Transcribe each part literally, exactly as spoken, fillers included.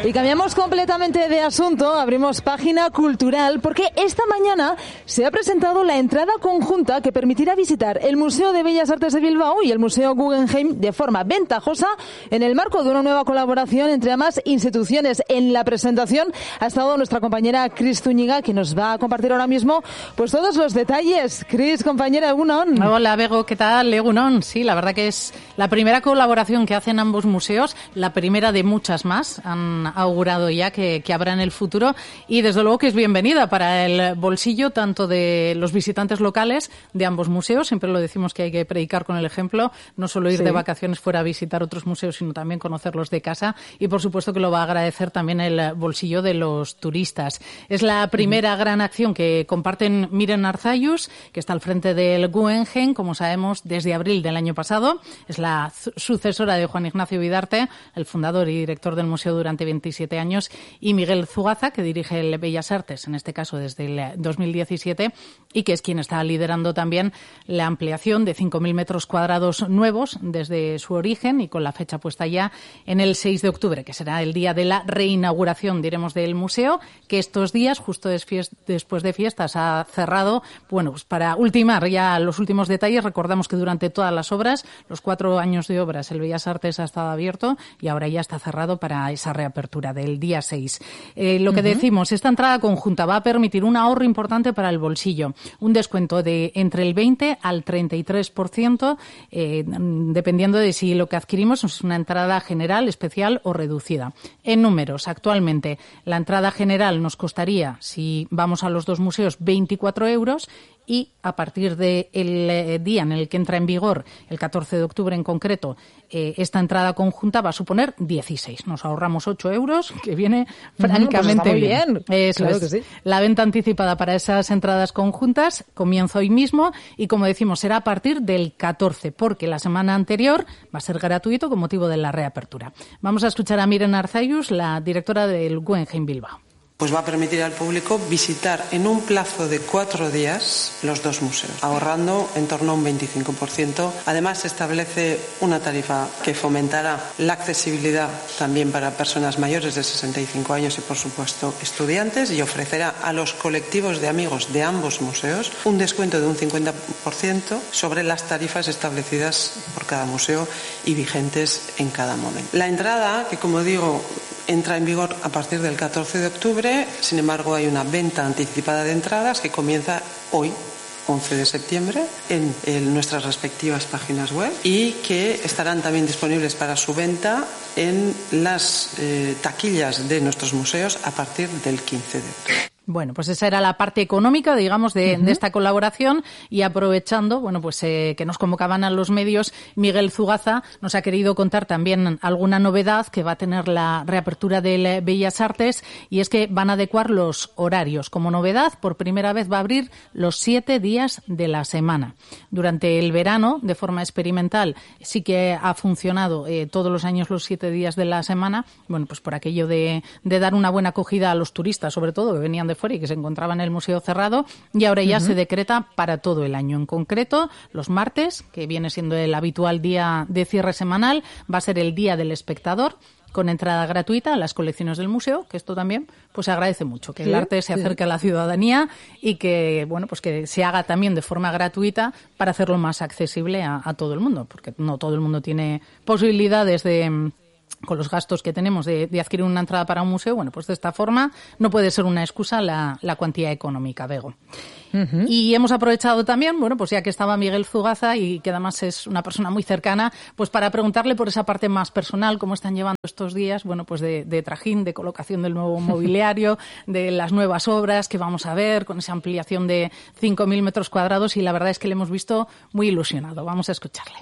Y cambiamos completamente de asunto, abrimos página cultural, porque esta mañana se ha presentado la entrada conjunta que permitirá visitar el Museo de Bellas Artes de Bilbao y el Museo Guggenheim de forma ventajosa en el marco de una nueva colaboración entre ambas instituciones. En la presentación ha estado nuestra compañera Cris Zúñiga, que nos va a compartir ahora mismo pues todos los detalles. Cris, compañera, Egunon. Hola, Bego, ¿qué tal? Egunon. Sí, la verdad que es la primera colaboración que hacen ambos museos, la primera de muchas más. Han augurado ya que, que habrá en el futuro y desde luego que es bienvenida para el bolsillo tanto de los visitantes locales de ambos museos. Siempre lo decimos que hay que predicar con el ejemplo, no solo ir sí. de vacaciones fuera a visitar otros museos, sino también conocerlos de casa, y por supuesto que lo va a agradecer también el bolsillo de los turistas. Es la primera uh-huh. gran acción que comparten Miren Arzayus, que está al frente del Guggenheim, como sabemos, desde abril del año pasado. Es la sucesora de Juan Ignacio Vidarte, el fundador y director del museo durante veintisiete años, y Miguel Zugaza, que dirige el Bellas Artes, en este caso desde el dos mil diecisiete, y que es quien está liderando también la ampliación de cinco mil metros cuadrados nuevos desde su origen y con la fecha puesta ya en el seis de octubre, que será el día de la reinauguración, diremos, del museo, que estos días, justo después de fiestas, ha cerrado, bueno, pues para ultimar ya los últimos detalles. Recordamos que durante todas las obras, los cuatro años de obras, el Bellas Artes ha estado abierto y ahora ya está cerrado para esa reapertura del día seis. Eh, lo que uh-huh. decimos, esta entrada conjunta va a permitir un ahorro importante para el bolsillo, un descuento de entre el veinte al treinta y tres por ciento, eh, dependiendo de si lo que adquirimos es una entrada general, especial o reducida. En números, actualmente la entrada general nos costaría, si vamos a los dos museos, veinticuatro euros, y a partir del eh, día en el que entra en vigor, el catorce de octubre en concreto, eh, esta entrada conjunta va a suponer dieciséis. Nos ahorramos ocho euros, que viene francamente pues bien. bien. Eso claro es. Que sí. La venta anticipada para esas entradas conjuntas comienza hoy mismo y, como decimos, será a partir del catorce, porque la semana anterior va a ser gratuito con motivo de la reapertura. Vamos a escuchar a Miren Arzayus, la directora del Guggenheim Bilbao. Pues va a permitir al público visitar en un plazo de cuatro días los dos museos, ahorrando en torno a un veinticinco por ciento. Además, se establece una tarifa que fomentará la accesibilidad también para personas mayores de sesenta y cinco años y, por supuesto, estudiantes, y ofrecerá a los colectivos de amigos de ambos museos un descuento de un cincuenta por ciento sobre las tarifas establecidas por cada museo y vigentes en cada momento. La entrada, que como digo, entra en vigor a partir del catorce de octubre, sin embargo hay una venta anticipada de entradas que comienza hoy, once de septiembre, en, en nuestras respectivas páginas web, y que estarán también disponibles para su venta en las eh, taquillas de nuestros museos a partir del quince de octubre. Bueno, pues esa era la parte económica, digamos, de, uh-huh. de esta colaboración, y aprovechando, bueno, pues eh, que nos convocaban a los medios, Miguel Zugaza nos ha querido contar también alguna novedad que va a tener la reapertura del Bellas Artes, y es que van a adecuar los horarios. Como novedad, por primera vez va a abrir los siete días de la semana. Durante el verano, de forma experimental, sí que ha funcionado eh, todos los años los siete días de la semana, bueno, pues por aquello de, de dar una buena acogida a los turistas, sobre todo, que venían de fuera y que se encontraba en el museo cerrado, y ahora ya uh-huh. se decreta para todo el año. En concreto, los martes, que viene siendo el habitual día de cierre semanal, va a ser el Día del Espectador, con entrada gratuita a las colecciones del museo, que esto también pues se agradece mucho, que sí, el arte se acerque sí. a la ciudadanía y que bueno pues que se haga también de forma gratuita para hacerlo más accesible a, a todo el mundo, porque no todo el mundo tiene posibilidades de, con los gastos que tenemos de, de adquirir una entrada para un museo. Bueno, pues de esta forma no puede ser una excusa la, la cuantía económica, Bego. Uh-huh. Y hemos aprovechado también, bueno, pues ya que estaba Miguel Zugaza y que además es una persona muy cercana, pues para preguntarle por esa parte más personal, cómo están llevando estos días, bueno, pues de, de trajín, de colocación del nuevo mobiliario, de las nuevas obras que vamos a ver, con esa ampliación de cinco mil metros cuadrados, y la verdad es que le hemos visto muy ilusionado. Vamos a escucharle.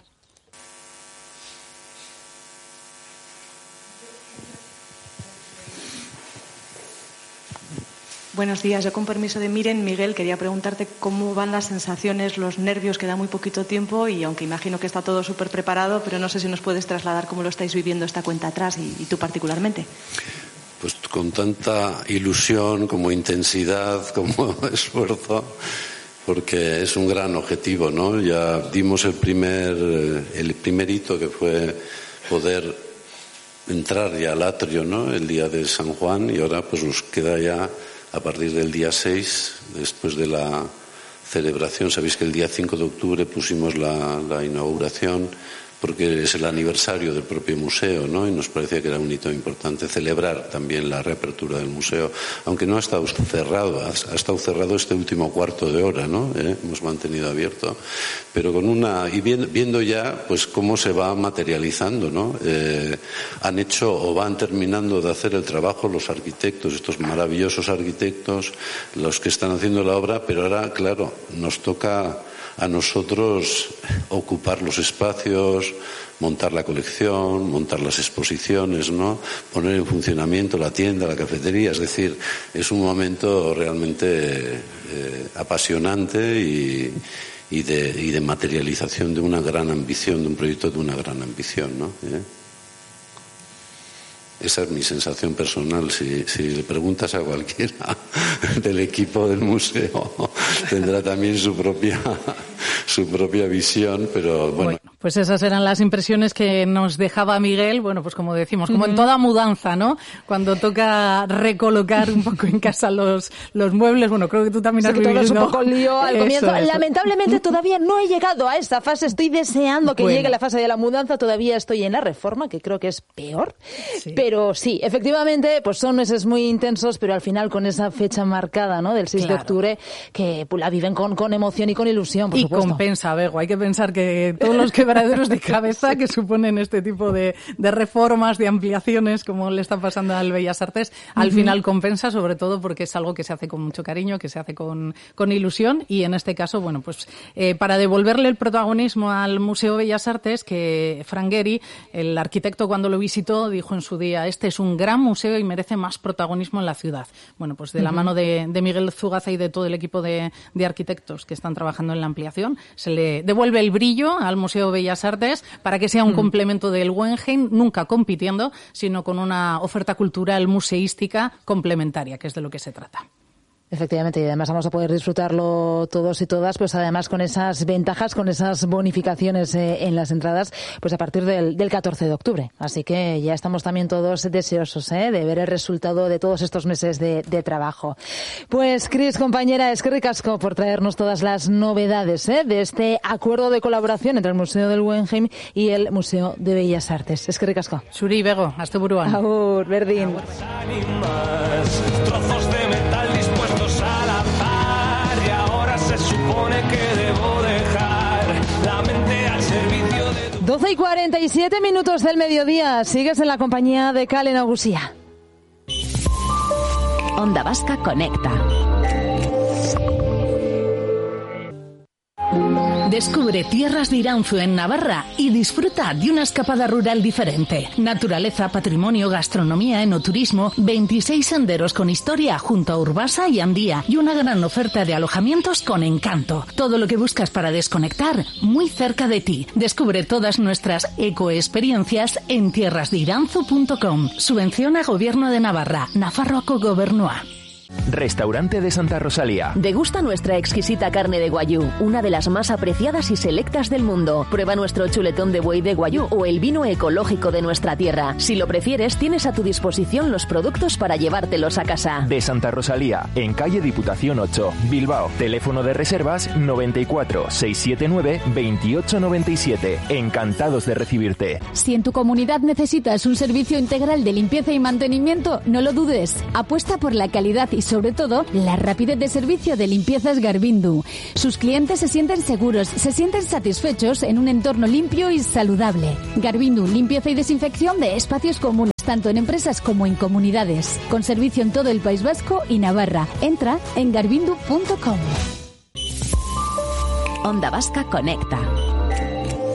Buenos días. Yo, con permiso de Miren, Miguel, quería preguntarte cómo van las sensaciones, los nervios, que da muy poquito tiempo, y aunque imagino que está todo súper preparado, pero no sé si nos puedes trasladar cómo lo estáis viviendo esta cuenta atrás y, y tú particularmente. Pues con tanta ilusión, como intensidad, como esfuerzo, porque es un gran objetivo, ¿no? Ya dimos el primer, el primer hito, que fue poder entrar ya al atrio, ¿no?, el día de San Juan, y ahora pues nos queda ya a partir del día seis, después de la celebración. Sabéis que el día cinco de octubre pusimos la, la inauguración, porque es el aniversario del propio museo, ¿no?, y nos parecía que era un hito importante celebrar también la reapertura del museo, aunque no ha estado cerrado, ha, ha estado cerrado este último cuarto de hora, ¿no?, ¿Eh? hemos mantenido abierto, pero con una, y viendo, viendo ya pues cómo se va materializando, ¿no? Eh, han hecho o van terminando de hacer el trabajo los arquitectos, estos maravillosos arquitectos, los que están haciendo la obra, pero ahora, claro, nos toca a nosotros ocupar los espacios, montar la colección, montar las exposiciones, ¿no?, poner en funcionamiento la tienda, la cafetería. Es decir, es un momento realmente eh, apasionante y, y, de, y de materialización de una gran ambición, de un proyecto de una gran ambición, ¿no? ¿Eh? Esa es mi sensación personal. Si, si le preguntas a cualquiera del equipo del museo, tendrá también su propia, su propia visión, pero bueno. bueno. Pues esas eran las impresiones que nos dejaba Miguel, bueno, pues como decimos, como en toda mudanza, ¿no? Cuando toca recolocar un poco en casa los, los muebles, bueno, creo que tú también has vivido. Todo es un poco lío al Eso, comienzo. eso. Lamentablemente todavía no he llegado a esta fase, estoy deseando que bueno. llegue la fase de la mudanza, todavía estoy en la reforma, que creo que es peor, sí. Pero sí, efectivamente, pues son meses muy intensos, pero al final con esa fecha marcada, ¿no?, del seis claro. de octubre, que pues, la viven con, con emoción y con ilusión, por y supuesto. compensa, Bego, hay que pensar que todos los quebraderos de cabeza que suponen este tipo de, de reformas, de ampliaciones, como le está pasando al Bellas Artes, al uh-huh. final compensa, sobre todo porque es algo que se hace con mucho cariño, que se hace con, con ilusión, y en este caso, bueno, pues eh, para devolverle el protagonismo al Museo Bellas Artes, que Frank Gehry, el arquitecto, cuando lo visitó, dijo en su día, este es un gran museo y merece más protagonismo en la ciudad. Bueno, pues de la uh-huh. mano de, de Miguel Zugaza y de todo el equipo de, de arquitectos que están trabajando en la ampliación, se le devuelve el brillo al Museo Bellas Artes para que sea un mm. complemento del Guggenheim, nunca compitiendo, sino con una oferta cultural museística complementaria, que es de lo que se trata. Efectivamente, y además vamos a poder disfrutarlo todos y todas, pues además con esas ventajas, con esas bonificaciones eh, en las entradas, pues a partir del, del catorce de octubre. Así que ya estamos también todos deseosos eh, de ver el resultado de todos estos meses de, de trabajo. Pues Cris, compañera, eskerrik asko por traernos todas las novedades eh, de este acuerdo de colaboración entre el Museo del Guggenheim y el Museo de Bellas Artes. Eskerrik asko. Zuri, Bego, hasta buruan. Agur, berdin. Trozos de metal dispuestos a la par, y ahora se supone que debo dejar la mente al servicio de tu... doce y cuarenta y siete minutos del mediodía. Sigues en la compañía de Kale Nagusia. Onda Vasca Conecta. Descubre tierras de Iranzu en Navarra y disfruta de una escapada rural diferente. Naturaleza, patrimonio, gastronomía, enoturismo, veintiséis senderos con historia junto a Urbasa y Andía y una gran oferta de alojamientos con encanto. Todo lo que buscas para desconectar, muy cerca de ti. Descubre todas nuestras ecoexperiencias en tierras de iranzu punto com. Subvenciona Gobierno de Navarra, Nafarroako Gobernua. Restaurante de Santa Rosalía. Degusta nuestra exquisita carne de guayú, una de las más apreciadas y selectas del mundo. Prueba nuestro chuletón de buey de guayú o el vino ecológico de nuestra tierra. Si lo prefieres, tienes a tu disposición los productos para llevártelos a casa. De Santa Rosalía, en calle Diputación ocho, Bilbao. Teléfono de reservas noventa y cuatro, seiscientos setenta y nueve, veintiocho noventa y siete. Encantados de recibirte. Si en tu comunidad necesitas un servicio integral de limpieza y mantenimiento, no lo dudes. Apuesta por la calidad y sobre todo la rapidez de servicio de Limpiezas Garbindu. Sus clientes se sienten seguros, se sienten satisfechos en un entorno limpio y saludable. Garbindu, limpieza y desinfección de espacios comunes, tanto en empresas como en comunidades. Con servicio en todo el País Vasco y Navarra. Entra en garbindu punto com. Onda Vasca Conecta.